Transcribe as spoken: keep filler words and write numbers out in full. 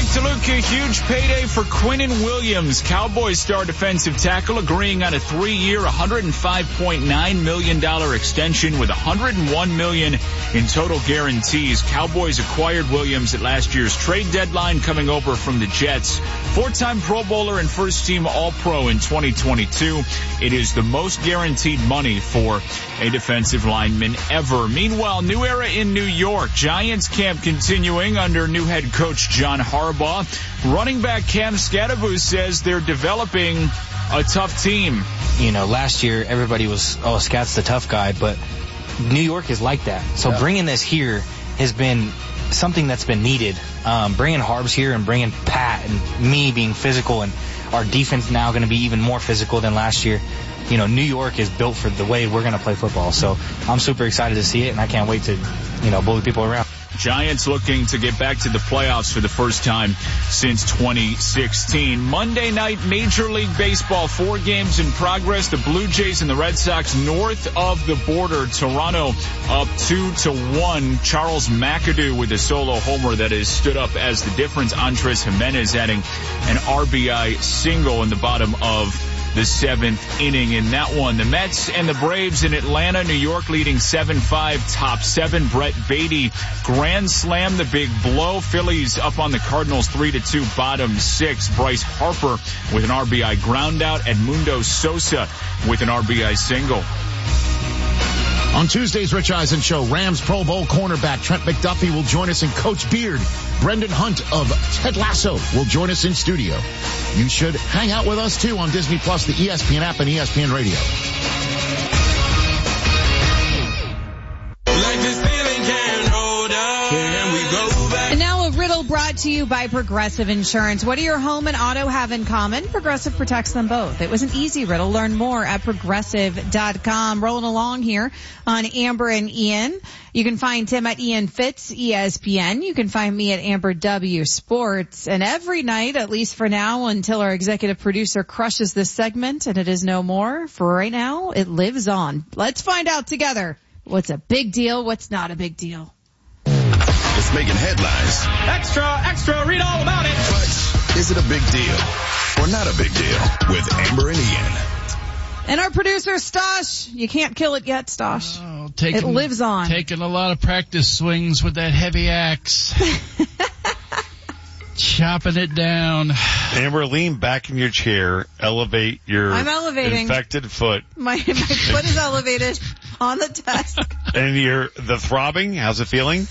DeLuca, huge payday for Quinnen Williams. Cowboys star defensive tackle agreeing on a three-year, one hundred five point nine million dollars extension with one hundred one million dollars in total guarantees. Cowboys acquired Williams at last year's trade deadline, coming over from the Jets. Four-time Pro Bowler and first-team All-Pro in twenty twenty-two. It is the most guaranteed money for a defensive lineman ever. Meanwhile, new era in New York. Giants camp continuing under new head coach John Harbaugh. Running back Cam Skattebo says they're developing a tough team. You know, last year everybody was, oh, Scat's the tough guy, but New York is like that. So yeah. Bringing this here has been something that's been needed. Um, bringing Harbs here and bringing Pat and me being physical, and our defense now going to be even more physical than last year. You know, New York is built for the way we're going to play football. So I'm super excited to see it, and I can't wait to, you know, bully people around. Giants looking to get back to the playoffs for the first time since twenty sixteen. Monday night, Major League Baseball, four games in progress. The Blue Jays and the Red Sox north of the border. Toronto up two to one. Charles McAdoo with a solo homer that has stood up as the difference. Andres Jimenez adding an R B I single in the bottom of the seventh inning in that one. The Mets and the Braves in Atlanta, New York leading seven five, top seven. Brett Beatty grand slam, the big blow. Phillies up on the Cardinals three to two, bottom six. Bryce Harper with an R B I ground out. Edmundo Sosa with an R B I single. On Tuesday's Rich Eisen Show, Rams Pro Bowl cornerback Trent McDuffie will join us, in Coach Beard. Brendan Hunt of Ted Lasso will join us in studio. You should hang out with us, too, on Disney Plus, the E S P N app, and E S P N Radio. Like this feeling can't hold up. Can we go back? And now a riddle brought to you by Progressive Insurance. What do your home and auto have in common? Progressive protects them both. It was an easy riddle. Learn more at progressive dot com. Rolling along here on Amber and Ian. You can find Tim at Ian Fitz, E S P N. You can find me at Amber W Sports. And every night, at least for now, until our executive producer crushes this segment and it is no more, for right now, it lives on. Let's find out together what's a big deal, what's not a big deal. It's making headlines. Extra, extra, read all about it. But is it a big deal or not a big deal with Amber and Ian? And our producer, Stosh. You can't kill it yet, Stosh. Oh, taking, it lives on. Taking a lot of practice swings with that heavy axe. Chopping it down. Amber, lean back in your chair. Elevate your I'm elevating. infected foot. My, my foot is elevated on the desk. And your the throbbing, how's it feeling?